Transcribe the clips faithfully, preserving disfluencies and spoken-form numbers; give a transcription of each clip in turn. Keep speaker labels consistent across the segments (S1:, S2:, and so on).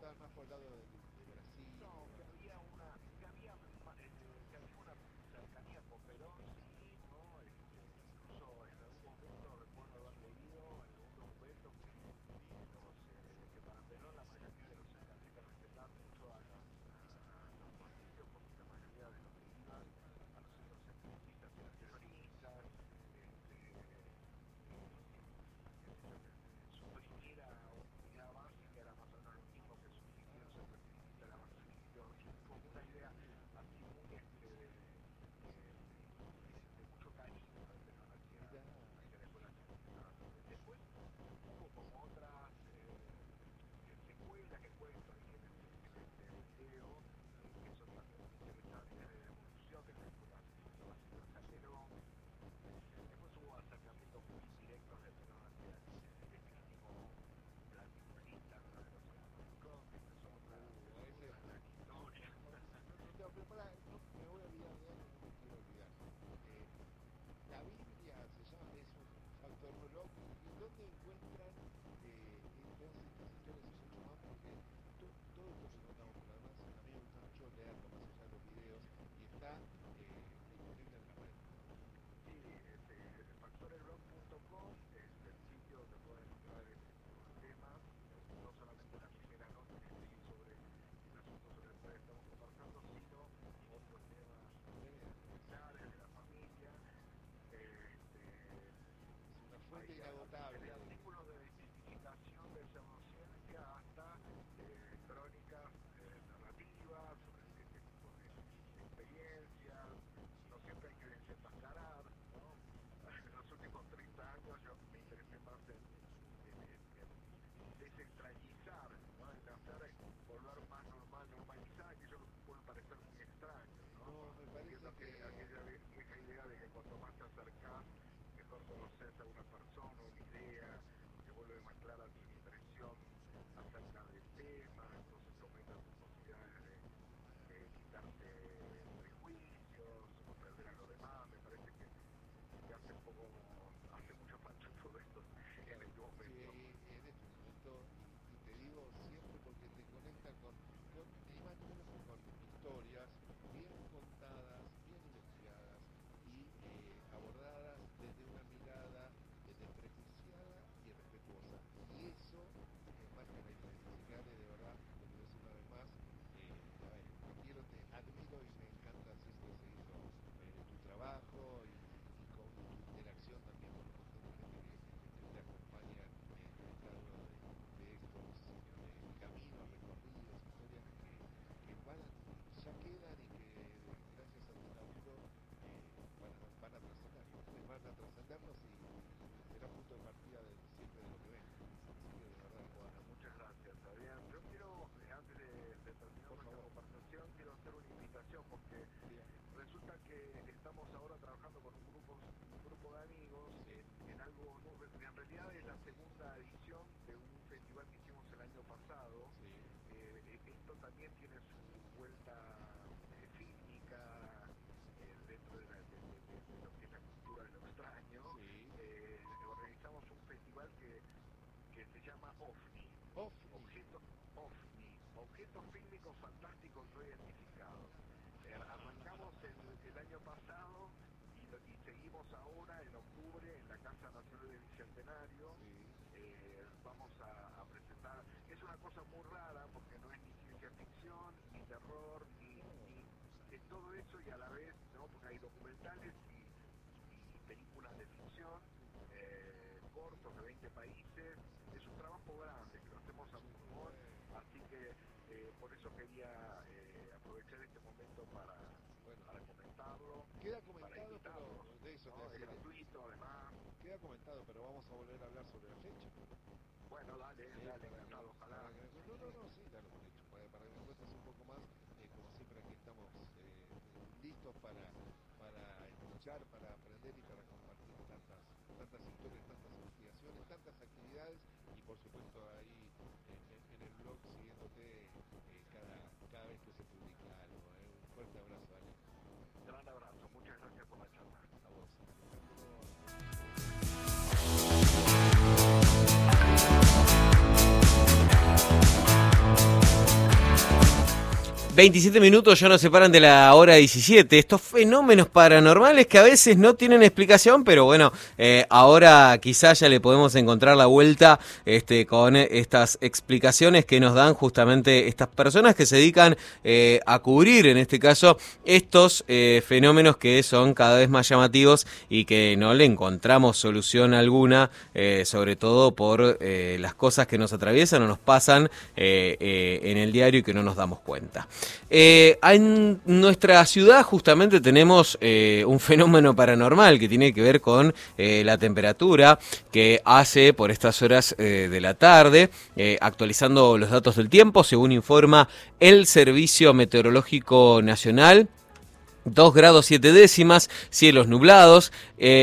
S1: estaban más por el lado de, de Brasil.
S2: No, que había una, que había, eh, que había una cercanía con Perón, sí, ¿no? Este, incluso en algún momento recuerdo haber leído en algún documento que, los, eh, que para Perón la mayoría de los había que respetar mucho a los, a los partidos, porque la mayoría de los que iban a los centros separatistas eran peronistas, este, suprimir a una unidad básica era más o menos lo mismo que suprimir el separatismo, era más como una idea así muy este, de, de, de mucho cariño de Perón hacia, hacia la escuela argentina. Después hubo como otras eh, secuelas que encuentro ahí en el, en este video, eh, que son también muy interesantes de la evolución de la escuela argentina hacia Perón. Después hubo acercamientos muy directos de Perón hacia el feminismo blanquista, ¿no? De los hermanos que empezó otra,
S1: Uh, ese,
S2: otra gran historia.
S1: no, no, pero para, no, me voy a olvidar de algo, no me quiero olvidar. Eh, la Biblia se llama, es un factorolog, ¿y dónde encuentran eh, todas estas historias y mucho más? Porque to, todo esto que contamos, pero además a mí me gusta mucho leerlo más allá de los videos, y está eh, disponible en la red.
S2: Sí, este, factorelblog punto com es el sitio donde pueden encontrar estos temas, no solamente la primera nota que escribí sobre el asunto sobre el cual estamos conversando, sino otros temas familiares, de la familia. Este,
S1: Es una fuente
S2: hay
S1: inagotable.
S2: desde artículos de identificación de pseudociencia hasta eh, crónicas eh, narrativas sobre este tipo de experiencias. No siempre hay que desenmascarar, ¿no? En los últimos treinta años yo me interesé más en, en, en, en desextrañizar, ¿no? En hacer volver más normal, normalizar aquello que puede parecer muy extraño, ¿no?
S1: No, me parece
S2: Entiendo que,
S1: que...
S2: aquella vieja idea de que cuanto más te acercás, mejor conoces a una persona, una idea, que vuelve más clara tu impresión acerca del tema, entonces aumenta tus posibilidades de, de quitarte prejuicios, comprender a lo demás. Me parece que, que hace poco, hace mucho falta todo esto en este momento.
S1: Sí, en este momento, y, y te digo siempre porque te conecta con, con imágenes, con historias bien contadas, bien investigadas y eh, abordadas desde una mirada eh, desprejuiciada y respetuosa. Y eso, eh, más que identificar, de verdad, lo quiero decir una vez más, eh, a ver, te quiero, te admiro y me encanta siempre seguir eh, tu trabajo y, y con tu interacción también con un montón de gente que, que te acompañan eh, en cada uno de, de estos eh, caminos recorridos, historias que, que van a, ya quedan y que gracias a tu laburo eh, van, a, van a trascender, van a trascendernos y, y será punto de partida de, siempre de lo que ven. Así que de verdad, Juan,
S2: Muchas gracias, Adrián. Yo quiero, eh, antes de, de terminar nuestra conversación, quiero hacer una invitación porque
S1: Bien.
S2: resulta que estamos ahora trabajando con un grupo, un grupo de amigos en, en algo nuevo. En realidad es la segunda edición de un festival que hicimos el año pasado.
S1: Sí.
S2: Eh, esto también tiene su vuelta eh, fílmica eh, dentro de, la, de, de, de, de lo que es la cultura de lo extraño.
S1: Sí.
S2: Eh, organizamos un festival que, que se llama OVNI.
S1: OVNI.
S2: Objetos OVNI, objetos fílmicos fantásticos no identificados. Eh, arrancamos el, el año pasado y, lo, y seguimos ahora en octubre en la Casa Nacional del Bicentenario.
S1: Sí.
S2: Eh, vamos a, a presentar, es una cosa muy rara porque no es ni ciencia ficción, ni terror, ni, ni es todo eso y a la vez, ¿no? Porque hay documentales y, y películas de ficción, eh, cortos de veinte países. Es un trabajo grande que lo hacemos a pulmón, así que eh, por eso quería eh, aprovechar este momento para,
S1: bueno,
S2: para comentarlo.
S1: Queda comentado, pero de eso
S2: ¿no?
S1: te
S2: Es
S1: decía.
S2: gratuito además.
S1: Queda comentado, pero vamos a volver a hablar sobre la fecha.
S2: Bueno, dale,
S1: Sí,
S2: dale,
S1: para
S2: encantado,
S1: que,
S2: ojalá.
S1: para que, no, no, no, sí, dale por hecho. Para, para que me cuentes un poco más, eh, como siempre aquí estamos eh, listos para, para escuchar, para aprender y para compartir tantas, tantas historias, tantas investigaciones, tantas actividades y por supuesto ahí en, en, en el blog siguiéndote eh, cada, cada vez que se publica algo. Eh. Un fuerte abrazo, Ale.
S2: Gran abrazo, muchas gracias por la charla.
S1: A vos.
S3: veintisiete minutos ya nos separan de la hora diecisiete. Estos fenómenos paranormales que a veces no tienen explicación, pero bueno, eh, ahora quizás ya le podemos encontrar la vuelta este, con estas explicaciones que nos dan justamente estas personas que se dedican eh, a cubrir, en este caso, estos eh, fenómenos que son cada vez más llamativos y que no le encontramos solución alguna, eh, sobre todo por eh, las cosas que nos atraviesan o nos pasan eh, eh, en el diario y que no nos damos cuenta. Eh, en nuestra ciudad justamente tenemos eh, un fenómeno paranormal que tiene que ver con eh, la temperatura que hace por estas horas eh, de la tarde, eh, actualizando los datos del tiempo, según informa el Servicio Meteorológico Nacional. dos grados siete décimas, cielos nublados,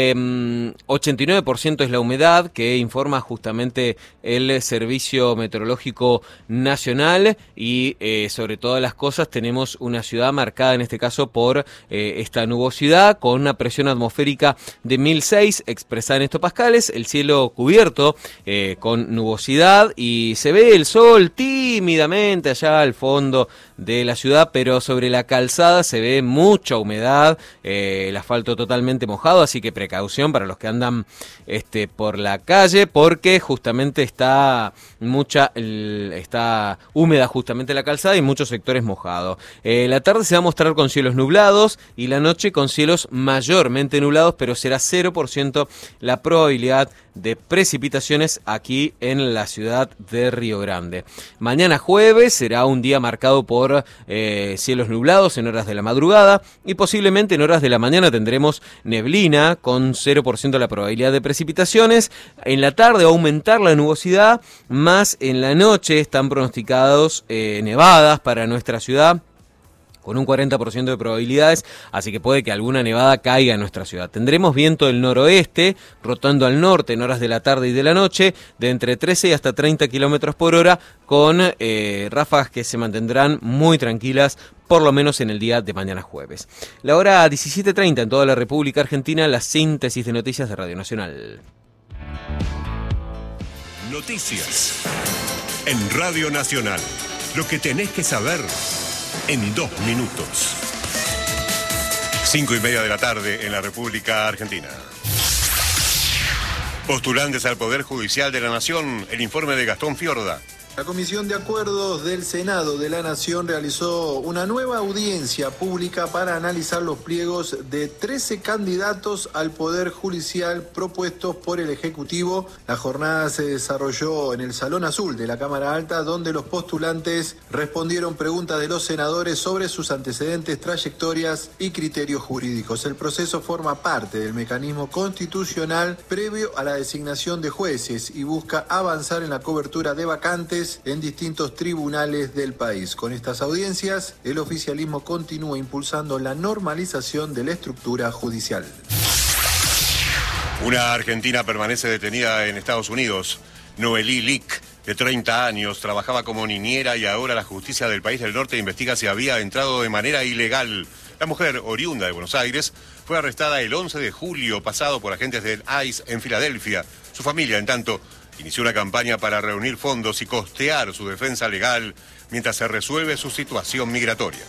S3: eh, ochenta y nueve por ciento es la humedad que informa justamente el Servicio Meteorológico Nacional y eh, sobre todas las cosas tenemos una ciudad marcada en este caso por eh, esta nubosidad con una presión atmosférica de mil seis expresada en hectopascales, el cielo cubierto eh, con nubosidad y se ve el sol tímidamente allá al fondo de la ciudad, pero sobre la calzada se ve mucha humedad, eh, el asfalto totalmente mojado, así que precaución para los que andan este, por la calle, porque justamente está mucha, el, está húmeda justamente la calzada y muchos sectores mojados. Eh, la tarde se va a mostrar con cielos nublados y la noche con cielos mayormente nublados, pero será cero por ciento la probabilidad de precipitaciones aquí en la ciudad de Río Grande. Mañana jueves será un día marcado por eh, cielos nublados en horas de la madrugada y posiblemente en horas de la mañana tendremos neblina con cero por ciento la probabilidad de precipitaciones. En la tarde va a aumentar la nubosidad, más en la noche están pronosticados eh, nevadas para nuestra ciudad, con un cuarenta por ciento de probabilidades, así que puede que alguna nevada caiga en nuestra ciudad. Tendremos viento del noroeste, rotando al norte en horas de la tarde y de la noche, de entre trece y hasta treinta kilómetros por hora, con eh, ráfagas que se mantendrán muy tranquilas, por lo menos en el día de mañana jueves. La hora diecisiete treinta en toda la República Argentina, la síntesis de noticias de Radio Nacional.
S4: Noticias en Radio Nacional. Lo que tenés que saber en dos minutos. Cinco y media de la tarde en la República Argentina. Postulantes al Poder Judicial de la Nación, el informe de Gastón Fiorda.
S5: La Comisión de Acuerdos del Senado de la Nación realizó una nueva audiencia pública para analizar los pliegos de trece candidatos al Poder Judicial propuestos por el Ejecutivo. La jornada se desarrolló en el Salón Azul de la Cámara Alta, donde los postulantes respondieron preguntas de los senadores sobre sus antecedentes, trayectorias y criterios jurídicos. El proceso forma parte del mecanismo constitucional previo a la designación de jueces y busca avanzar en la cobertura de vacantes en distintos tribunales del país. Con estas audiencias, el oficialismo continúa impulsando la normalización de la estructura judicial.
S4: Una argentina permanece detenida en Estados Unidos. Noelí Lick, de treinta años, trabajaba como niñera y ahora la justicia del país del norte investiga si había entrado de manera ilegal. La mujer, oriunda de Buenos Aires, fue arrestada el once de julio pasado por agentes del I C E en Filadelfia. Su familia, en tanto, inició una campaña para reunir fondos y costear su defensa legal mientras se resuelve su situación migratoria.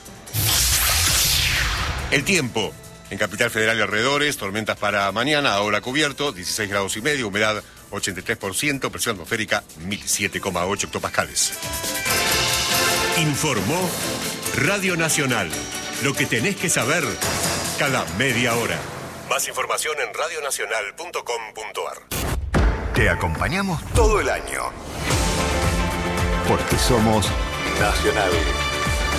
S4: El tiempo. En Capital Federal y alrededores, tormentas para mañana, ahora cubierto, dieciséis grados y medio, humedad ochenta y tres por ciento, presión atmosférica mil siete coma ocho hectopascales. Informó Radio Nacional. Lo que tenés que saber cada media hora. Más información en radio nacional punto com punto a r.
S6: Te acompañamos todo el año. Porque somos Nacional.